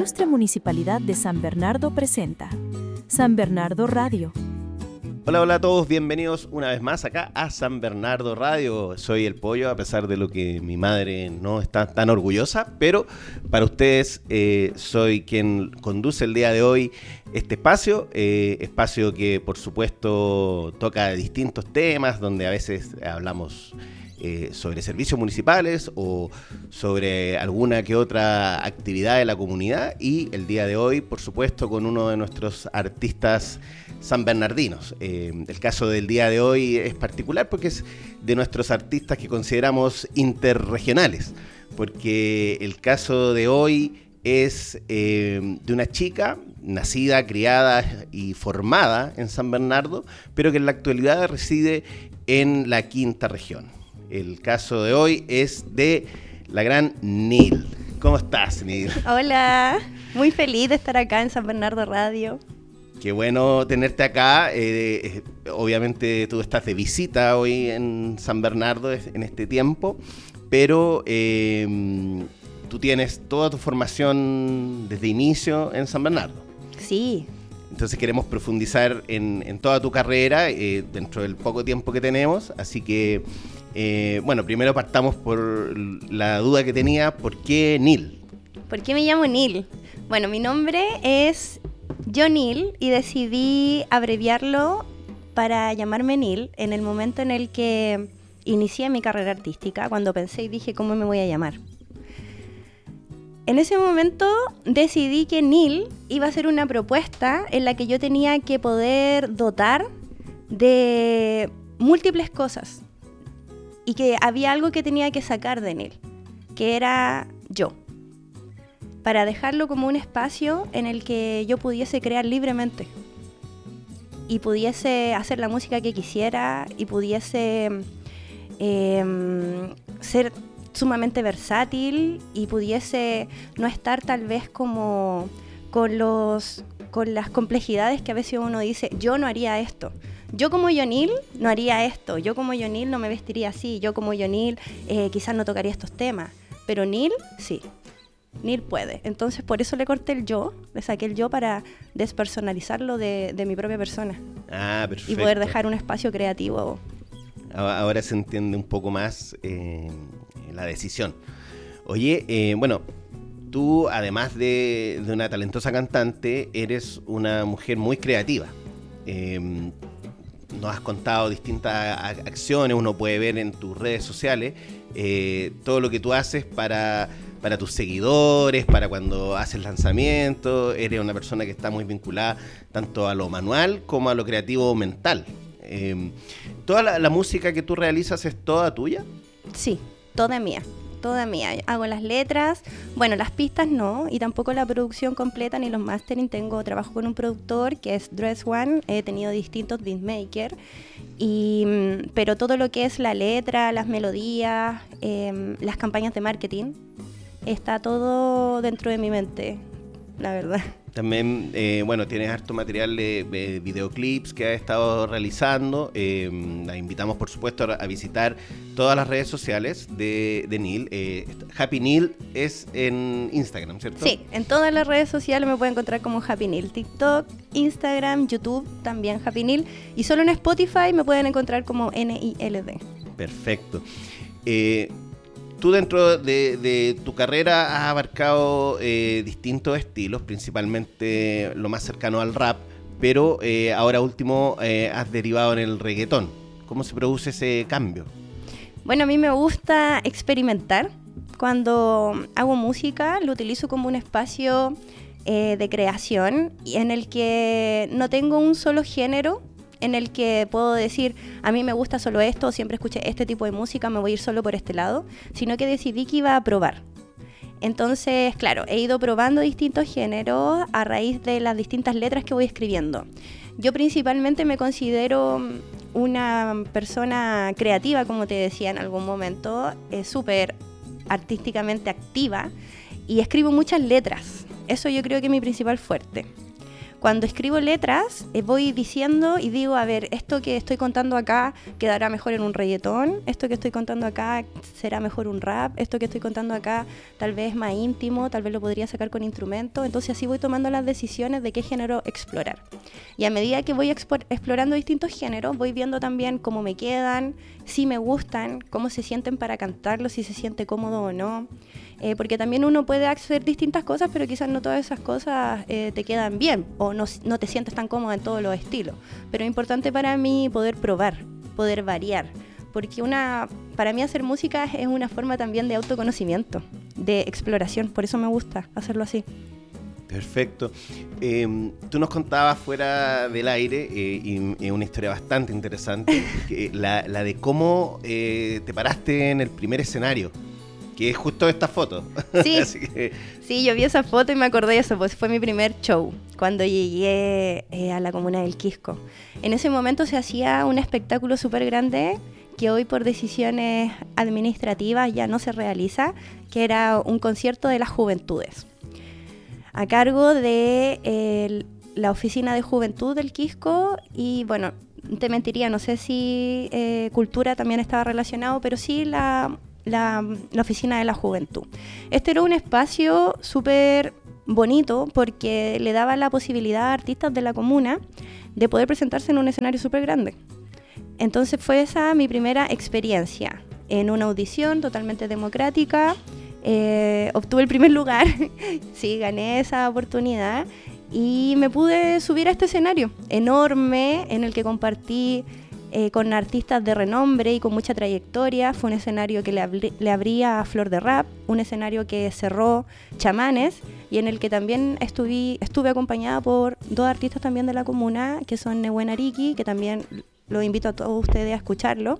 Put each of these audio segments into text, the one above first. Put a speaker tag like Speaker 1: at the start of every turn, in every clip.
Speaker 1: Ilustre Municipalidad de San Bernardo presenta San Bernardo Radio.
Speaker 2: Hola, hola a todos, bienvenidos una vez más acá a San Bernardo Radio. Soy el Pollo, a pesar de lo que mi madre no está tan orgullosa, pero para ustedes soy quien conduce el día de hoy este espacio que por supuesto toca distintos temas, donde a veces hablamos sobre servicios municipales o sobre alguna que otra actividad de la comunidad, y el día de hoy, por supuesto, con uno de nuestros artistas sanbernardinos. El caso del día de hoy es particular porque es de nuestros artistas que consideramos interregionales, porque el caso de hoy es de una chica nacida, criada y formada en San Bernardo, pero que en la actualidad reside en la quinta región. El caso de hoy es de la gran Nil. ¿Cómo estás, Nil?
Speaker 3: Hola, muy feliz de estar acá en San Bernardo Radio.
Speaker 2: Qué bueno tenerte acá. Obviamente tú estás de visita hoy en San Bernardo en este tiempo, pero tú tienes toda tu formación desde inicio en San Bernardo.
Speaker 3: Sí.
Speaker 2: Entonces queremos profundizar en toda tu carrera dentro del poco tiempo que tenemos, así que bueno, primero partamos por la duda que tenía: ¿por qué Nil?
Speaker 3: ¿Por qué me llamo Nil? Bueno, mi nombre es Nil y decidí abreviarlo para llamarme Nil en el momento en el que inicié mi carrera artística, cuando pensé y dije, ¿cómo me voy a llamar? En ese momento decidí que Nil iba a ser una propuesta en la que yo tenía que poder dotar de múltiples cosas y que había algo que tenía que sacar de Nil, que era yo, para dejarlo como un espacio en el que yo pudiese crear libremente y pudiese hacer la música que quisiera y pudiese ser sumamente versátil y pudiese no estar tal vez como con las complejidades que a veces uno dice, yo no haría esto. Yo como Nil no haría esto, yo como Nil no me vestiría así, yo como Nil quizás no tocaría estos temas, pero Nil sí, Nil puede. Entonces por eso le corté el yo, le saqué el yo para despersonalizarlo de mi propia persona.
Speaker 2: Ah, perfecto.
Speaker 3: Y poder dejar un espacio creativo.
Speaker 2: Ahora se entiende un poco más la decisión. Oye, bueno, tú además de una talentosa cantante, eres una mujer muy creativa. Nos has contado distintas acciones, uno puede ver en tus redes sociales todo lo que tú haces para tus seguidores, para cuando haces lanzamientos. Eres una persona que está muy vinculada tanto a lo manual como a lo creativo mental. ¿Toda la música que tú realizas es toda tuya?
Speaker 3: Sí, toda mía. Hago las letras, bueno, las pistas no, y tampoco la producción completa ni los mastering. Trabajo con un productor que es Dress One, he tenido distintos beatmakers, pero todo lo que es la letra, las melodías, las campañas de marketing, está todo dentro de mi mente, la verdad.
Speaker 2: También, bueno, tienes harto material de videoclips que has estado realizando. La invitamos, por supuesto, a visitar todas las redes sociales de Nil. Happy Nil es en Instagram, ¿cierto?
Speaker 3: Sí, en todas las redes sociales me pueden encontrar como Happy Nil. TikTok, Instagram, YouTube, también Happy Nil. Y solo en Spotify me pueden encontrar como NILD.
Speaker 2: Perfecto. Tú dentro de tu carrera has abarcado distintos estilos, principalmente lo más cercano al rap, pero ahora último has derivado en el reggaetón. ¿Cómo se produce ese cambio?
Speaker 3: Bueno, a mí me gusta experimentar. Cuando hago música lo utilizo como un espacio de creación en el que no tengo un solo género, en el que puedo decir, a mí me gusta solo esto, siempre escuché este tipo de música, me voy a ir solo por este lado, sino que decidí que iba a probar. Entonces, claro, he ido probando distintos géneros a raíz de las distintas letras que voy escribiendo. Yo principalmente me considero una persona creativa, como te decía en algún momento, súper artísticamente activa, y escribo muchas letras. Eso yo creo que es mi principal fuerte. cuando escribo letras, voy diciendo y digo, a ver, esto que estoy contando acá quedará mejor en un reggaetón, esto que estoy contando acá será mejor un rap, esto que estoy contando acá tal vez más íntimo, tal vez lo podría sacar con instrumento. Entonces así voy tomando las decisiones de qué género explorar. Y a medida que voy explorando distintos géneros, voy viendo también cómo me quedan, si me gustan, cómo se sienten para cantarlo, si se siente cómodo o no. Porque también uno puede hacer distintas cosas, pero quizás no todas esas cosas te quedan bien o no te sientes tan cómoda en todos los estilos. Pero es importante para mí poder probar, poder variar, porque para mí hacer música es una forma también de autoconocimiento, de exploración, por eso me gusta hacerlo así.
Speaker 2: Perfecto. Tú nos contabas fuera del aire y una historia bastante interesante, la de cómo te paraste en el primer escenario, que es justo esta foto.
Speaker 3: Sí,
Speaker 2: Así que...
Speaker 3: sí, yo vi esa foto y me acordé de eso, pues fue mi primer show cuando llegué a la comuna del Quisco. En ese momento se hacía un espectáculo súper grande que hoy por decisiones administrativas ya no se realiza, que era un concierto de las juventudes, a cargo de la Oficina de Juventud del Quisco y, bueno, te mentiría, no sé si Cultura también estaba relacionado, pero sí la Oficina de la Juventud. Este era un espacio súper bonito porque le daba la posibilidad a artistas de la comuna de poder presentarse en un escenario súper grande. Entonces fue esa mi primera experiencia en una audición totalmente democrática. Obtuve el primer lugar, sí, gané esa oportunidad y me pude subir a este escenario enorme en el que compartí con artistas de renombre y con mucha trayectoria. Fue un escenario que le abría a Flor de Rap, un escenario que cerró Chamanes y en el que también estuve acompañada por dos artistas también de la comuna, que son Nehuen Ariki, que también los invito a todos ustedes a escucharlo,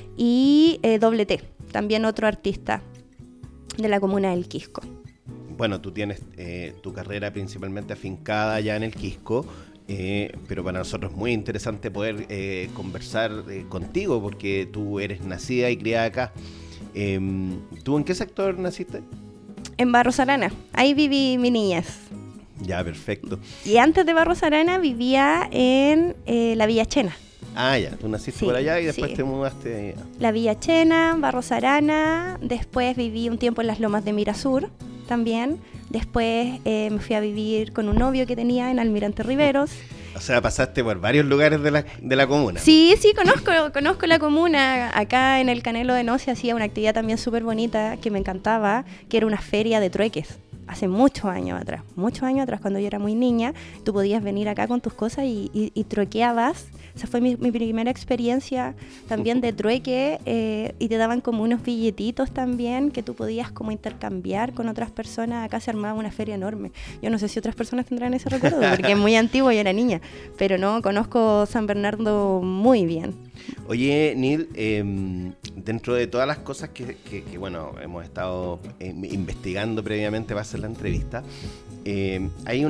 Speaker 3: y Doble T, también otro artista de la comuna del Quisco.
Speaker 2: Bueno, tú tienes tu carrera principalmente afincada ya en el Quisco, pero para nosotros es muy interesante poder conversar contigo porque tú eres nacida y criada acá. ¿Tú en qué sector naciste?
Speaker 3: En Barros Arana, ahí viví mi niñez.
Speaker 2: Ya, perfecto.
Speaker 3: Y antes de Barros Arana vivía en la Villa Chena.
Speaker 2: Ah, ya, tú naciste por allá y después te mudaste.
Speaker 3: La Villa Chena, Barros Arana, después viví un tiempo en las Lomas de Mirasur también. Después me fui a vivir con un novio que tenía en Almirante Riveros.
Speaker 2: O sea, pasaste por varios lugares de la comuna.
Speaker 3: Sí, conozco la comuna. Acá en el Canelo de No se hacía una actividad también súper bonita que me encantaba, que era una feria de trueques. Hace muchos años atrás, cuando yo era muy niña, tú podías venir acá con tus cosas y truequeabas. Esa fue mi primera experiencia también de trueque, y te daban como unos billetitos también que tú podías como intercambiar con otras personas. Acá se armaba una feria enorme. Yo no sé si otras personas tendrán ese recuerdo, porque es muy antiguo y era niña, pero no, conozco San Bernardo muy bien.
Speaker 2: Oye, Nil, dentro de todas las cosas que bueno, hemos estado investigando previamente para hacer la entrevista, hay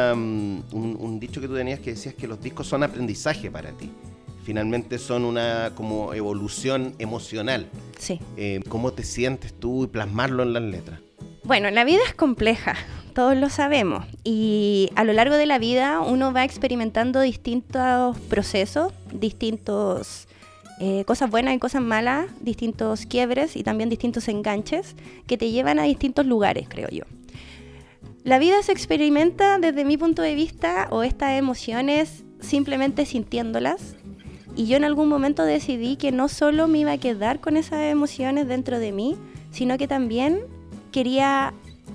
Speaker 2: un dicho que tú tenías que decías que los discos son aprendizaje para ti. Finalmente son una como evolución emocional.
Speaker 3: Sí.
Speaker 2: ¿Cómo te sientes tú y plasmarlo en las letras?
Speaker 3: Bueno, la vida es compleja, todos lo sabemos, y a lo largo de la vida uno va experimentando distintos procesos, distintos cosas buenas y cosas malas, distintos quiebres y también distintos enganches que te llevan a distintos lugares, creo yo. La vida se experimenta desde mi punto de vista, o estas emociones, simplemente sintiéndolas, y yo en algún momento decidí que no solo me iba a quedar con esas emociones dentro de mí, sino que también quería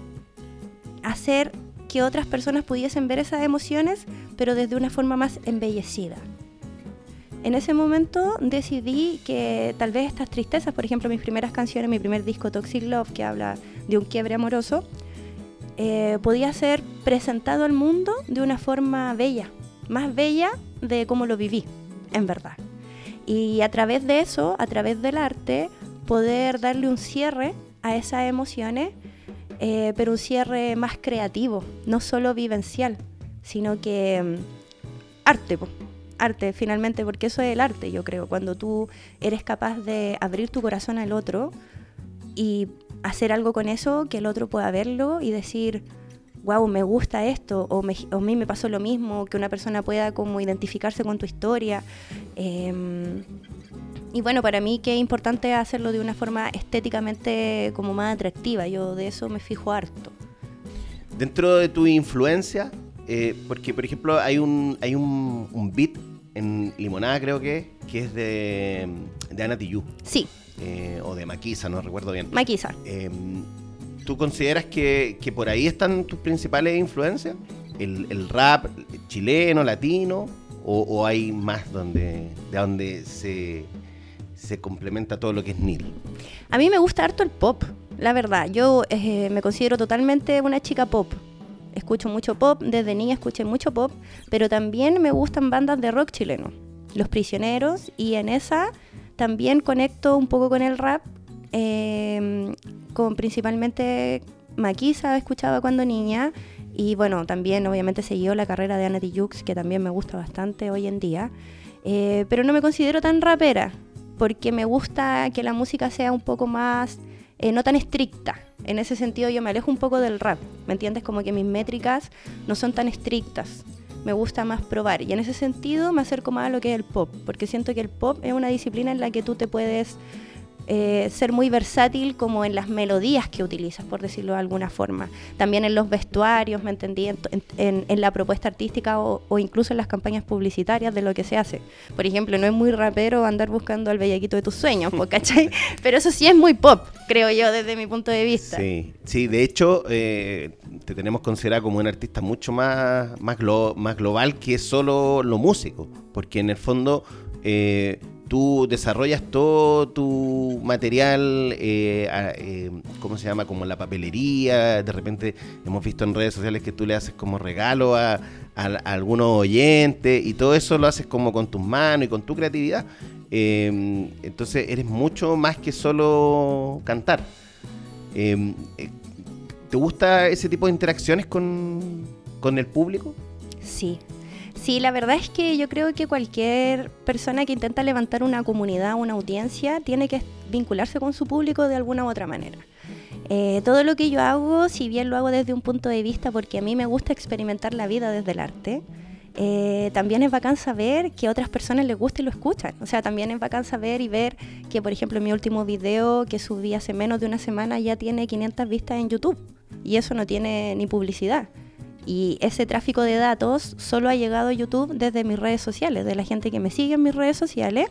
Speaker 3: hacer que otras personas pudiesen ver esas emociones, pero desde una forma más embellecida. En ese momento decidí que tal vez estas tristezas, por ejemplo, mis primeras canciones, mi primer disco Toxic Love, que habla de un quiebre amoroso, podía ser presentado al mundo de una forma bella, más bella de cómo lo viví, en verdad. Y a través de eso, a través del arte, poder darle un cierre a esas emociones, pero un cierre más creativo, no solo vivencial, sino que arte finalmente, porque eso es el arte, yo creo, cuando tú eres capaz de abrir tu corazón al otro y hacer algo con eso, que el otro pueda verlo y decir, wow, me gusta esto, o a mí me pasó lo mismo, que una persona pueda como identificarse con tu historia. Y bueno, para mí que es importante hacerlo de una forma estéticamente como más atractiva. Yo de eso me fijo harto.
Speaker 2: Dentro de tu influencia, porque por ejemplo hay un beat en Limonada, creo que es de Ana Tijoux.
Speaker 3: Sí.
Speaker 2: O de Maquisa, no recuerdo bien.
Speaker 3: Maquisa.
Speaker 2: ¿Tú consideras que por ahí están tus principales influencias? ¿El rap chileno, latino? ¿O hay más de donde se complementa todo lo que es Nil?
Speaker 3: A mí me gusta harto el pop, la verdad. Yo me considero totalmente una chica pop. Escucho mucho pop, desde niña escuché mucho pop, pero también me gustan bandas de rock chileno. Los Prisioneros, y en esa también conecto un poco con el rap, con principalmente Maquisa escuchaba cuando niña, y bueno, también obviamente siguió la carrera de Ana Tijoux, que también me gusta bastante hoy en día, pero no me considero tan rapera, porque me gusta que la música sea un poco más, no tan estricta. En ese sentido yo me alejo un poco del rap, ¿me entiendes? Como que mis métricas no son tan estrictas. Me gusta más probar, y en ese sentido me acerco más a lo que es el pop, porque siento que el pop es una disciplina en la que tú te puedes ser muy versátil como en las melodías que utilizas, por decirlo de alguna forma. También en los vestuarios, ¿me entendí? En la propuesta artística o incluso en las campañas publicitarias de lo que se hace. Por ejemplo, no es muy rapero andar buscando al bellaquito de tus sueños, ¿cachai? Pero eso sí es muy pop, creo yo, desde mi punto de vista.
Speaker 2: Sí, de hecho, te tenemos considerada como un artista mucho más global que solo lo músico, porque en el fondo tú desarrollas todo tu material, ¿cómo se llama? Como la papelería. De repente hemos visto en redes sociales que tú le haces como regalo a algunos oyentes, y todo eso lo haces como con tus manos y con tu creatividad. Entonces eres mucho más que solo cantar. ¿Te gusta ese tipo de interacciones con el público?
Speaker 3: Sí, la verdad es que yo creo que cualquier persona que intenta levantar una comunidad, una audiencia, tiene que vincularse con su público de alguna u otra manera. Todo lo que yo hago, si bien lo hago desde un punto de vista porque a mí me gusta experimentar la vida desde el arte, también es bacán saber que a otras personas les gusta y lo escuchan. O sea, también es bacán saber y ver que, por ejemplo, mi último video que subí hace menos de una semana ya tiene 500 vistas en YouTube, y eso no tiene ni publicidad. Y ese tráfico de datos solo ha llegado a YouTube desde mis redes sociales, de la gente que me sigue en mis redes sociales,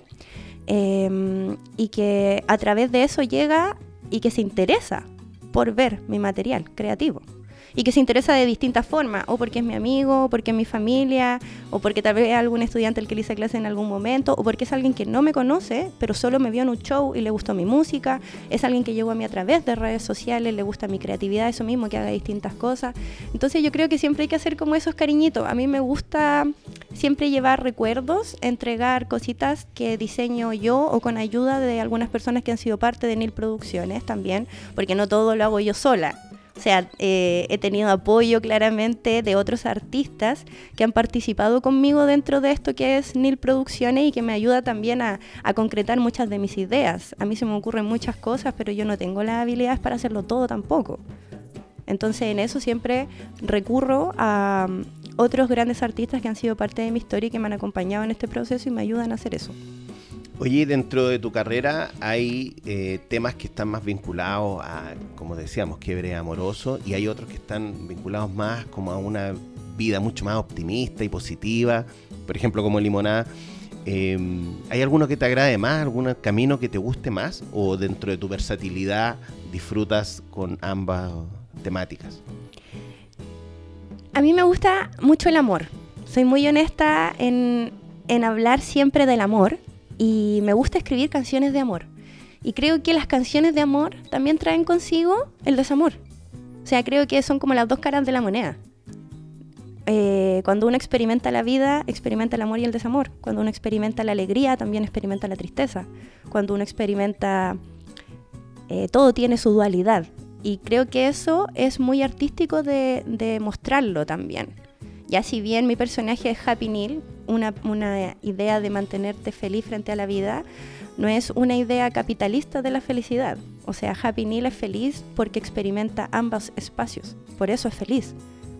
Speaker 3: y que a través de eso llega y que se interesa por ver mi material creativo. Y que se interesa de distintas formas, o porque es mi amigo, o porque es mi familia, o porque tal vez es algún estudiante al que le hice clase en algún momento, o porque es alguien que no me conoce, pero solo me vio en un show y le gustó mi música, es alguien que llegó a mí a través de redes sociales, le gusta mi creatividad, eso mismo, que haga distintas cosas. Entonces yo creo que siempre hay que hacer como esos cariñitos. A mí me gusta siempre llevar recuerdos, entregar cositas que diseño yo o con ayuda de algunas personas que han sido parte de Nil Producciones también, porque no todo lo hago yo sola. O sea, he tenido apoyo claramente de otros artistas que han participado conmigo dentro de esto que es Nil Producciones, y que me ayuda también a concretar muchas de mis ideas. A mí se me ocurren muchas cosas, pero yo no tengo las habilidades para hacerlo todo tampoco. Entonces en eso siempre recurro a otros grandes artistas que han sido parte de mi historia y que me han acompañado en este proceso y me ayudan a hacer eso.
Speaker 2: Oye, dentro de tu carrera hay temas que están más vinculados a, como decíamos, quiebre amoroso, y hay otros que están vinculados más como a una vida mucho más optimista y positiva, por ejemplo como Limonada. ¿Hay alguno que te agrade más, algún camino que te guste más, o dentro de tu versatilidad disfrutas con ambas temáticas?
Speaker 3: A mí me gusta mucho el amor. Soy muy honesta en hablar siempre del amor. Y me gusta escribir canciones de amor. Y creo que las canciones de amor también traen consigo el desamor. O sea, creo que son como las dos caras de la moneda. Cuando uno experimenta la vida, experimenta el amor y el desamor. Cuando uno experimenta la alegría, también experimenta la tristeza. Cuando uno experimenta... todo tiene su dualidad. Y creo que eso es muy artístico de mostrarlo también. Ya si bien mi personaje es Happy Nil, una idea de mantenerte feliz frente a la vida, no es una idea capitalista de la felicidad. O sea, Happy Nil es feliz porque experimenta ambos espacios, por eso es feliz.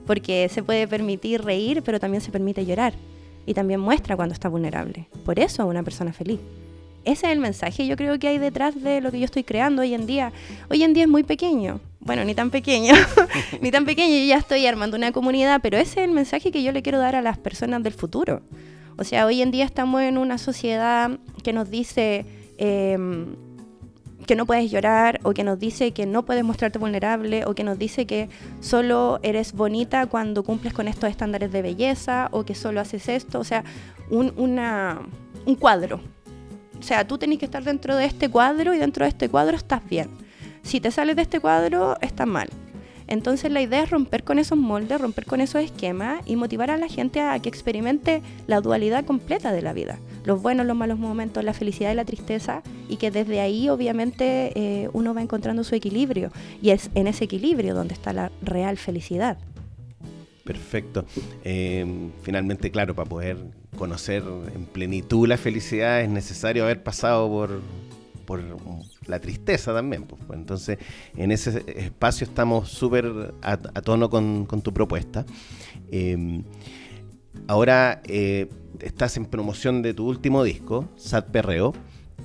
Speaker 3: porque se puede permitir reír, pero también se permite llorar. Y también muestra cuando está vulnerable. Por eso es una persona feliz. Ese es el mensaje, yo creo que hay detrás de lo que yo estoy creando hoy en día. Hoy en día es muy pequeño. Bueno, ni tan pequeño. Ni tan pequeño, yo ya estoy armando una comunidad, pero ese es el mensaje que yo le quiero dar a las personas del futuro. O sea, hoy en día estamos en una sociedad que nos dice que no puedes llorar, o que nos dice que no puedes mostrarte vulnerable, o que nos dice que solo eres bonita cuando cumples con estos estándares de belleza, o que solo haces esto. O sea, un cuadro. O sea, tú tenés que estar dentro de este cuadro, y dentro de este cuadro estás bien. Si te sales de este cuadro, estás mal. Entonces la idea es romper con esos moldes, romper con esos esquemas y motivar a la gente a que experimente la dualidad completa de la vida. Los buenos, los malos momentos, la felicidad y la tristeza, y que desde ahí obviamente uno va encontrando su equilibrio. Y es en ese equilibrio donde está la real felicidad.
Speaker 2: Perfecto. Finalmente, claro, para poder conocer en plenitud la felicidad es necesario haber pasado por la tristeza también. Pues. Entonces, en ese espacio estamos súper a tono con tu propuesta. Ahora estás en promoción de tu último disco, Sad Perreo.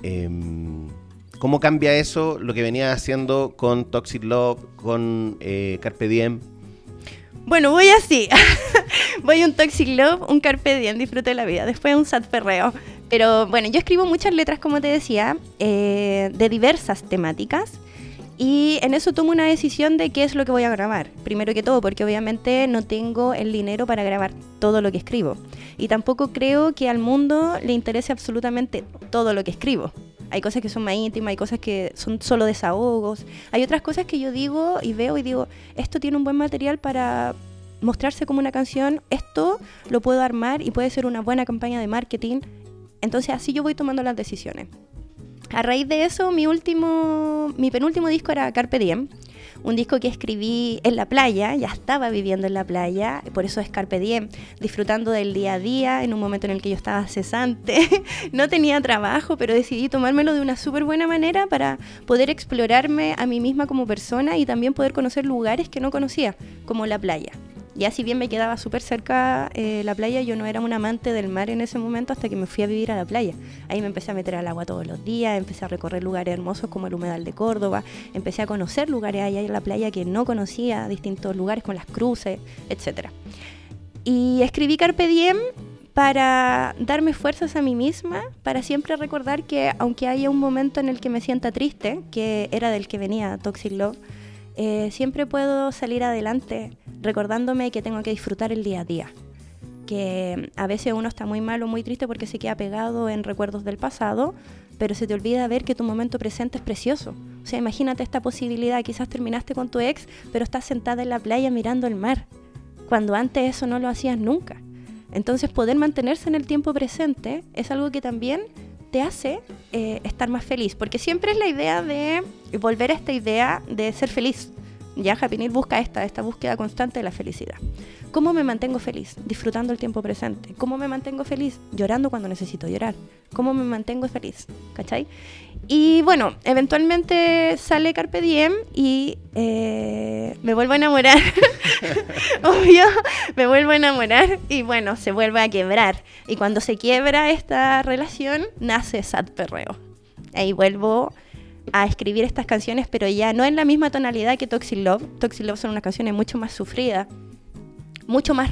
Speaker 2: ¿Cómo cambia eso lo que venías haciendo con Toxic Love, con Carpe Diem?
Speaker 3: Bueno, voy así. Voy un Toxic Love, un Carpe Diem, disfrute la vida. Después un Sad Perreo. Pero bueno, yo escribo muchas letras, como te decía, de diversas temáticas. Y en eso tomo una decisión de qué es lo que voy a grabar. Primero que todo, porque obviamente no tengo el dinero para grabar todo lo que escribo. Y tampoco creo que al mundo le interese absolutamente todo lo que escribo. Hay cosas que son más íntimas, hay cosas que son solo desahogos. Hay otras cosas que yo digo y veo y digo, esto tiene un buen material para mostrarse como una canción, esto lo puedo armar y puede ser una buena campaña de marketing. Entonces así yo voy tomando las decisiones. A raíz de eso, mi penúltimo disco era Carpe Diem, un disco que escribí en la playa, ya estaba viviendo en la playa, por eso es Carpe Diem, disfrutando del día a día, en un momento en el que yo estaba cesante, no tenía trabajo, pero decidí tomármelo de una súper buena manera para poder explorarme a mí misma como persona y también poder conocer lugares que no conocía, como la playa. Ya si bien me quedaba súper cerca la playa, yo no era un amante del mar en ese momento hasta que me fui a vivir a la playa. Ahí me empecé a meter al agua todos los días, empecé a recorrer lugares hermosos como el Humedal de Córdoba, empecé a conocer lugares allá en la playa que no conocía, distintos lugares con las cruces, etc. Y escribí Carpe Diem para darme fuerzas a mí misma, para siempre recordar que aunque haya un momento en el que me sienta triste, que era del que venía Toxic Love, siempre puedo salir adelante recordándome que tengo que disfrutar el día a día, que a veces uno está muy mal o muy triste porque se queda pegado en recuerdos del pasado, pero se te olvida ver que tu momento presente es precioso. O sea, imagínate esta posibilidad, quizás terminaste con tu ex, pero estás sentada en la playa mirando el mar, cuando antes eso no lo hacías nunca. Entonces poder mantenerse en el tiempo presente es algo que también te hace estar más feliz, porque siempre es la idea de volver a esta idea de ser feliz. Ya Happy Neil busca esta búsqueda constante de la felicidad. ¿Cómo me mantengo feliz? Disfrutando el tiempo presente. ¿Cómo me mantengo feliz? Llorando cuando necesito llorar. ¿Cómo me mantengo feliz? ¿Cachai? Y bueno, eventualmente sale Carpe Diem y me vuelvo a enamorar. Obvio, me vuelvo a enamorar y bueno, se vuelve a quebrar. Y cuando se quiebra esta relación, nace Sad Perreo. Ahí vuelvo a escribir estas canciones, pero ya no en la misma tonalidad que Toxic Love. Toxic Love son unas canciones mucho más sufridas, mucho más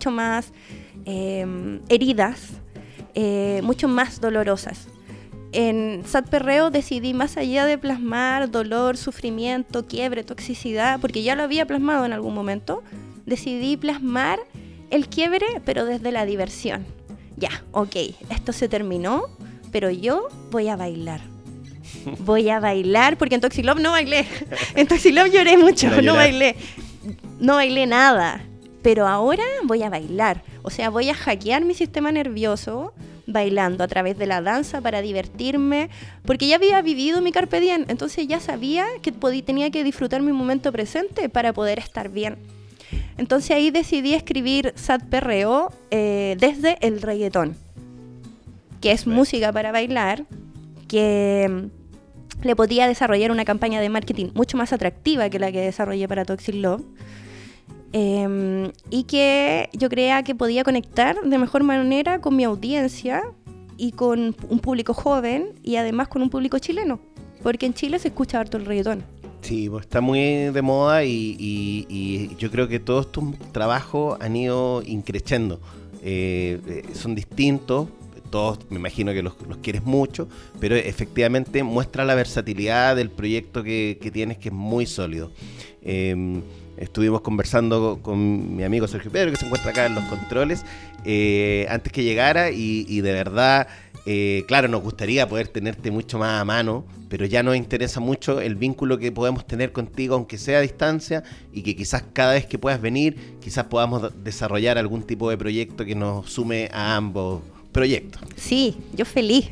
Speaker 3: heridas, mucho más dolorosas. En Sad Perreo decidí, más allá de plasmar dolor, sufrimiento, quiebre, toxicidad, porque ya lo había plasmado en algún momento, decidí plasmar el quiebre, pero desde la diversión. Ya, ok, esto se terminó, pero yo voy a bailar. Voy a bailar, porque en Toxic Love no bailé. En Toxic Love lloré mucho, no bailé nada. Pero ahora voy a bailar. O sea, voy a hackear mi sistema nervioso bailando a través de la danza para divertirme, porque ya había vivido mi Carpe Diem, entonces ya sabía que tenía que disfrutar mi momento presente para poder estar bien. Entonces ahí decidí escribir Sad Perreo desde el reggaetón, que es música para bailar, que le podía desarrollar una campaña de marketing mucho más atractiva que la que desarrollé para Toxic Love. y que yo creía que podía conectar de mejor manera con mi audiencia y con un público joven y además con un público chileno, porque en Chile se escucha harto el reggaetón.
Speaker 2: Sí, pues está muy de moda y yo creo que todos tus trabajos han ido increciendo. Son distintos, todos me imagino que los quieres mucho, pero efectivamente muestra la versatilidad del proyecto que tienes, que es muy sólido. Estuvimos conversando con mi amigo Sergio Pedro, que se encuentra acá en los controles, antes que llegara y de verdad, claro, nos gustaría poder tenerte mucho más a mano, pero ya nos interesa mucho el vínculo que podemos tener contigo, aunque sea a distancia, y que quizás cada vez que puedas venir, quizás podamos desarrollar algún tipo de proyecto que nos sume a ambos proyectos.
Speaker 3: Sí, yo feliz.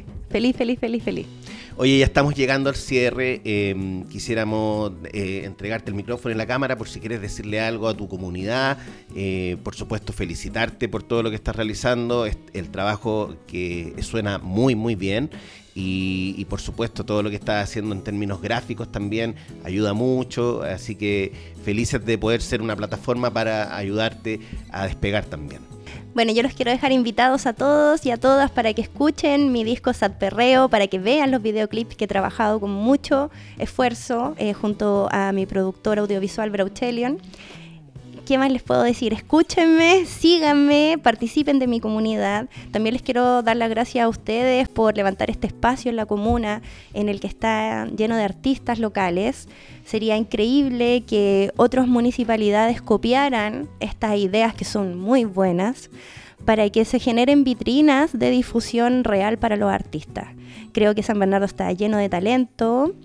Speaker 2: Oye, ya estamos llegando al cierre. Quisiéramos entregarte el micrófono y la cámara por si quieres decirle algo a tu comunidad. Por supuesto, felicitarte por todo lo que estás realizando. El trabajo que suena muy, muy bien. Y por supuesto, todo lo que estás haciendo en términos gráficos también ayuda mucho. Así que felices de poder ser una plataforma para ayudarte a despegar también.
Speaker 3: Bueno, yo los quiero dejar invitados a todos y a todas para que escuchen mi disco Sad Perreo, para que vean los videoclips que he trabajado con mucho esfuerzo junto a mi productor audiovisual Brauchelion. ¿Qué más les puedo decir? Escúchenme, síganme, participen de mi comunidad. También les quiero dar las gracias a ustedes por levantar este espacio en la comuna en el que está lleno de artistas locales. Sería increíble que otras municipalidades copiaran estas ideas que son muy buenas para que se generen vitrinas de difusión real para los artistas. Creo que San Bernardo está lleno de talento.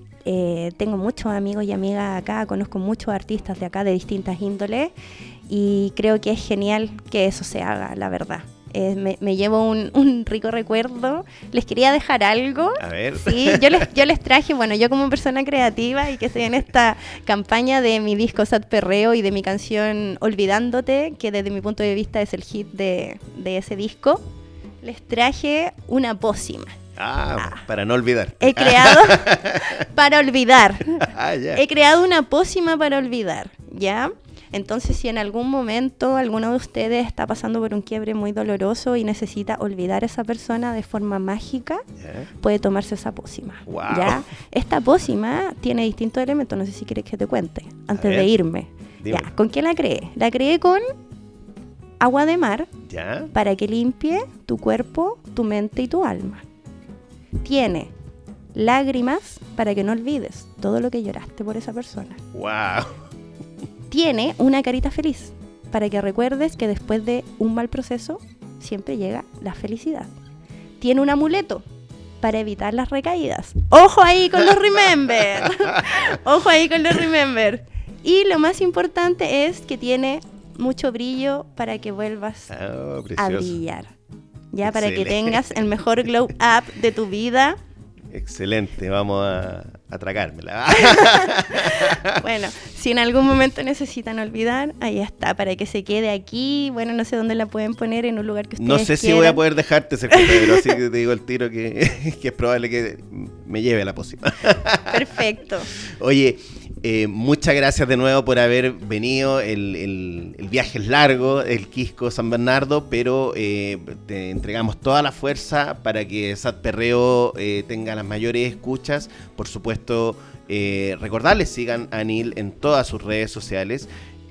Speaker 3: Tengo muchos amigos y amigas acá, conozco muchos artistas de acá de distintas índoles y creo que es genial que eso se haga, la verdad. Me llevo un rico recuerdo. Les quería dejar algo.
Speaker 2: A ver.
Speaker 3: Sí, yo les traje, bueno, yo como persona creativa y que estoy en esta campaña de mi disco Sad Perreo y de mi canción Olvidándote, que desde mi punto de vista es el hit de ese disco, les traje una pócima.
Speaker 2: Para no olvidar.
Speaker 3: He creado para olvidar.
Speaker 2: Ya.
Speaker 3: He creado una pócima para olvidar, ¿ya? Entonces, si en algún momento alguno de ustedes está pasando por un quiebre muy doloroso y necesita olvidar a esa persona de forma mágica, puede tomarse esa pócima.
Speaker 2: Wow.
Speaker 3: ¿Ya? Esta pócima tiene distintos elementos, no sé si quieres que te cuente, antes de irme.
Speaker 2: Dime.
Speaker 3: ¿Ya? ¿Con qué la creé? La creé con agua de mar,
Speaker 2: ¿Ya?
Speaker 3: para que limpie tu cuerpo, tu mente y tu alma. Tiene lágrimas para que no olvides todo lo que lloraste por esa persona.
Speaker 2: ¡Wow!
Speaker 3: Tiene una carita feliz para que recuerdes que después de un mal proceso siempre llega la felicidad. Tiene un amuleto para evitar las recaídas. ¡Ojo ahí con los remember! ¡Ojo ahí con los remember! Y lo más importante es que tiene mucho brillo para que vuelvas a brillar. Ya, para que tengas el mejor glow up de tu vida.
Speaker 2: Excelente, vamos a tragármela.
Speaker 3: Bueno, si en algún momento necesitan olvidar, ahí está, para que se quede aquí. Bueno, no sé dónde la pueden poner, en un lugar que ustedes
Speaker 2: No sé si voy a poder dejarte ser pero así que te digo el tiro que es probable que me lleve la pócima. Perfecto. Oye, muchas gracias de nuevo por haber venido. El viaje es largo, el Quisco San Bernardo, pero te entregamos toda la fuerza para que Sad Perreo tenga las mayores escuchas. Por supuesto, recordarles, sigan a Neil en todas sus redes sociales.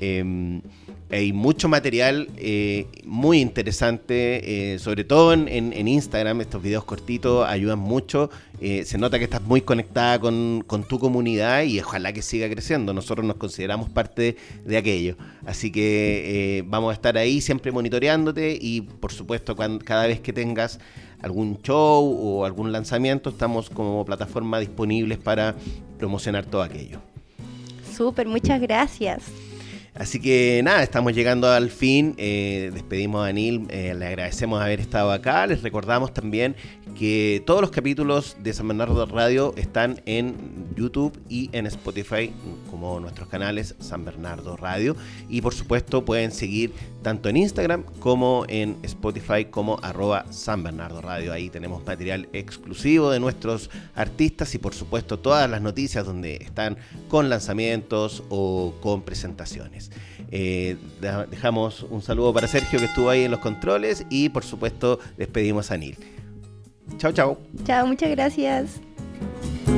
Speaker 2: Hay mucho material muy interesante, sobre todo en Instagram. Estos videos cortitos ayudan mucho. Se nota que estás muy conectada con tu comunidad y ojalá que siga creciendo. Nosotros nos consideramos parte de aquello. Así que vamos a estar ahí siempre monitoreándote y por supuesto cada vez que tengas algún show o algún lanzamiento, estamos como plataforma disponibles para promocionar todo aquello.
Speaker 3: Súper, muchas gracias.
Speaker 2: Así que nada, estamos llegando al fin, despedimos a Neil, le agradecemos haber estado acá, les recordamos también que todos los capítulos de San Bernardo Radio están en YouTube y en Spotify, como nuestros canales San Bernardo Radio. Y por supuesto pueden seguir tanto en Instagram como en Spotify como @San Bernardo Radio. Ahí tenemos material exclusivo de nuestros artistas y por supuesto todas las noticias donde están con lanzamientos o con presentaciones. Dejamos un saludo para Sergio, que estuvo ahí en los controles, y por supuesto despedimos a Nil. Chao, chao.
Speaker 3: Chao, muchas gracias.